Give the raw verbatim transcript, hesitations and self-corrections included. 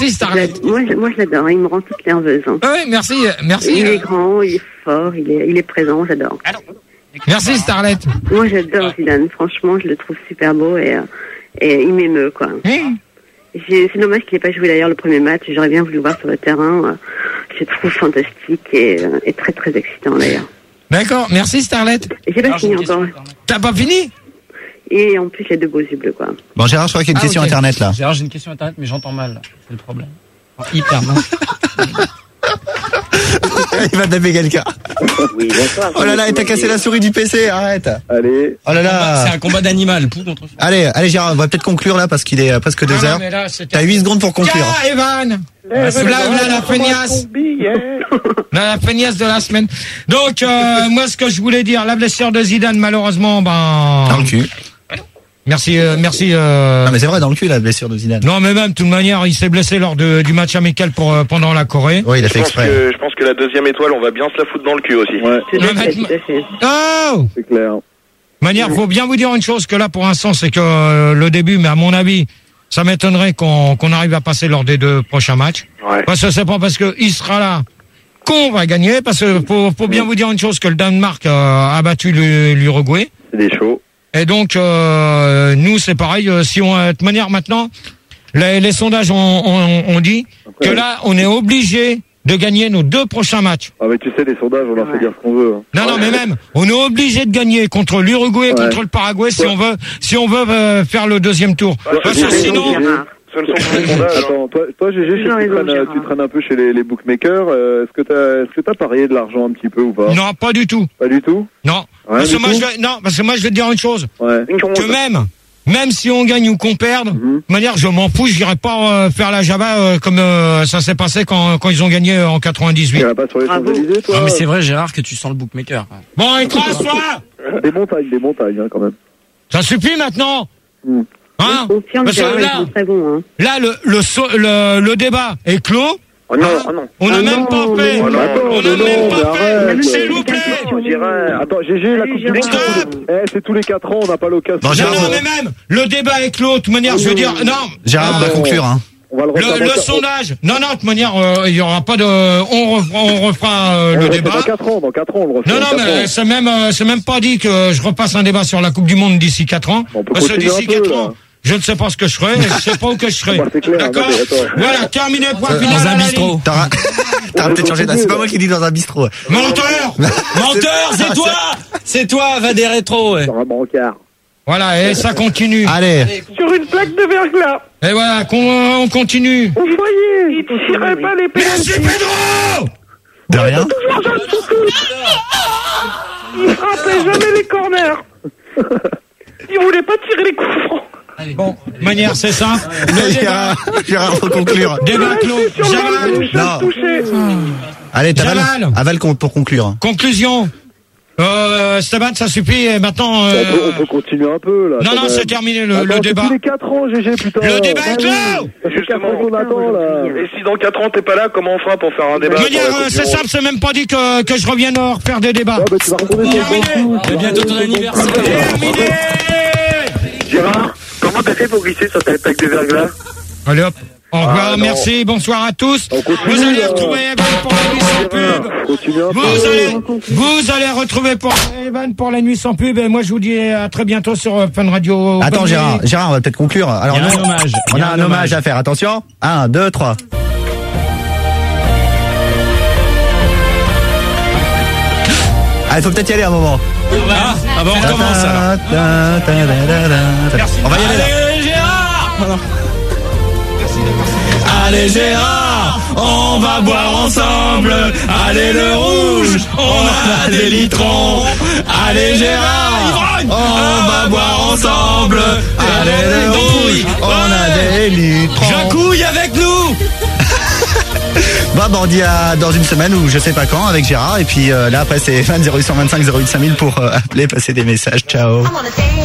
Merci Starlet. Moi, je, moi, je l'adore. Il me rend toute nerveuse. Hein. Oui, merci, merci. Il est grand, il est fort, il est, il est présent. J'adore. Merci Starlet. Moi, j'adore Zidane. Franchement, je le trouve super beau et, euh, et il m'émeut, quoi. Mmh. J'ai, c'est dommage qu'il n'ait pas joué d'ailleurs le premier match. J'aurais bien voulu le voir sur le terrain. Je le trouve fantastique et, et très très excitant d'ailleurs. D'accord, merci Starlet. J'ai pas fini encore. T'as pas fini? Et en plus, il a deux beaux yeux bleus, quoi. Bon, Gérard, je crois qu'il y a une Ah, question ok. internet là. Gérard, j'ai une question internet, mais j'entends mal, là. C'est le problème. Enfin, hyper mal. Il va taper quelqu'un. Oui, bonsoir. Oh là là, et t'as cassé la souris du P C, arrête. Allez. Oh là là. C'est un combat d'animal, pou contre fou. Allez, allez Gérard, on va peut-être conclure là parce qu'il est euh, presque deux Non, non, heures. mais là, c'était- T'as huit secondes pour conclure. Tiens, Evan. Là, là, la feignasse. La, la feignasse de la semaine. Donc, euh, moi, ce que je voulais dire, la blessure de Zidane, malheureusement, ben. Dans le cul. Merci, euh, merci. Euh... Non mais c'est vrai, dans le cul la blessure de Zidane. Non, mais même, de toute manière, il s'est blessé lors de, du match amical pour euh, pendant la Corée. Oui, il a Je fait pense, exprès. que, je pense que la deuxième étoile, on va bien se la foutre dans le cul aussi. Ouais, Tout Non, à mais- fait, tout à fait. Oh. c'est clair. De manière, faut bien vous dire une chose que là, pour l'instant, c'est que euh, le début, mais à mon avis, ça m'étonnerait qu'on qu'on arrive à passer lors des deux prochains matchs. Ouais. Parce que c'est pas parce que il sera là qu'on va gagner, parce que faut, faut bien vous dire une chose que le Danemark euh, a battu le- l'Uruguay. C'est des shows. Et donc, euh, nous, c'est pareil. euh, Si on, de manière maintenant, les, les sondages ont, ont, ont dit que là, on est obligé de gagner nos deux prochains matchs. Ah, mais tu sais, les sondages, on leur fait dire ce qu'on veut. Hein. Non, non, mais même, on est obligé de gagner contre l'Uruguay et Ouais. contre le Paraguay si on veut, si on veut euh, faire le deuxième tour. Ouais, Parce c'est que bon, sinon, Gérard. Ce ne sont pas les sondages. hein. Attends, toi, toi G G, je sais que Toujours tu raison, traînes, Gérard. tu traînes un peu chez les, les bookmakers. Euh, est-ce que t'as, est-ce que t'as parié de l'argent un petit peu ou pas? non, pas du tout. Pas du tout? Non. Ouais, parce du que moi, tout je vais, non, parce que moi, je vais te dire une chose. Ouais. Que même, même si on gagne ou qu'on perde, Mhm. de manière, je m'en fous, j'irai pas euh, faire la Java euh, comme euh, ça s'est passé quand, quand ils ont gagné euh, en quatre-vingt-dix-huit. Tu iras pas sur les Bravo. Champs-Élysées, toi? Non, mais c'est vrai, Gérard, que tu sens le bookmaker. Bon, écrase-toi. Des montagnes, des montagnes, hein, quand même. Ça suffit maintenant. Mhm. Hein? Je confirme, Parce que Gérard, là, ils sont très bons. Hein. là, le, le, so- le, le débat est clos. Oh non, Hein oh non. On n'a Ah même non, pas fait. mais non, Attends, On mais n'a non, même mais pas arrête. fait. S'il vous plaît. Gérard, attends, G G, la Coupe du Monde. Stop. Eh, c'est tous les quatre ans, on n'a pas l'occasion. Bon, Non, Gérard, non, mais même, le débat est clos. De toute manière, je veux dire, non. Gérard, on va bon. conclure. Hein. On va le refaire. Le, le dans- sondage. Non, non, de toute manière, euh, il y aura pas de. On refera, on refera euh, on le refait débat. Dans quatre ans, dans quatre ans, on le refait. Non, dans non, quatre mais ans. c'est même, euh, c'est même pas dit que je repasse un débat sur la Coupe du Monde d'ici quatre ans. On peut Parce que continuer d'ici un peu, quatre là. ans, je ne sais pas ce que je ferai, et je sais pas où que je serai. Bah, c'est clair, D'accord? non, mais attends. Voilà, terminé, point final. Dans à un la bistrot. ligne. T'auras, t'auras peut-être changé. C'est pas moi qui dis dans un bistrot. Menteur! Menteur, c'est toi! C'est toi, va des rétros, ouais. Sur un brancard. Voilà, et ça continue. Allez. Sur une plaque de verglas, Et voilà, qu'on- on continue. au foyer, il tirait pas les Merci pénaltys. Pedro! De rien. Il frappait jamais les corners. Il voulait pas tirer les coups francs. Bon, de manière, c'est ça. Le débat, Gérard, Gérard, faut conclure. débat clos. Sur le Jamal, touche, Non. touché. Allez, t'avales. Jamal. Avale con- pour conclure. conclusion. Euh, Stéban, ça suffit, et maintenant, On, peut, euh, on peut continuer un peu, là. non, quand non, même. c'est terminé, le, Attends, le c'est débat. tous les quatre ans, G G, putain. Le débat est Ah oui. clos! Ça fait quatre ans Justement. qu'on attend, là. Et si dans quatre ans t'es pas là, comment on fera pour faire un débat De sur la manière, Coupe euh, du c'est Monde simple, c'est même pas dit que, que je revienne euh, refaire des débats. Ah, bah, tu vas retourner sur le Terminé. bon coup. C'est bientôt ton anniversaire. Terminé! Gérard, comment t'as fait pour glisser sur ta plaque de verglas? Allez hop. Au revoir, Ah, non. merci, bonsoir à tous. On continue, Vous allez là. retrouver Evan pour la nuit sans pub. Continue un Vous peu. allez, vous allez retrouver pour Evan pour la nuit sans pub. Et moi, je vous dis à très bientôt sur euh, Fun Radio. Attends, Bonne Gérard, nuit. Gérard, on va peut-être conclure. Alors, Il y a nous, un hommage. on Il y a un hommage à faire. Attention. Un, deux, trois. Ah, il faut peut-être y aller un moment. Ah, ah bon, on commence alors. On va y aller là. Allez, Gérard! Allez, Gérard! On va boire ensemble! Allez, le rouge! On a des litrons! Allez, Gérard! On va boire ensemble! Allez, le rouge! On a des litrons. Jacouille avec nous! Bon, bah, on dit à dans une semaine ou je sais pas quand avec Gérard. Et puis euh, là, après, c'est vingt zéro huit cent vingt-cinq zéro huit cinq mille pour euh, appeler, passer des messages. Ciao.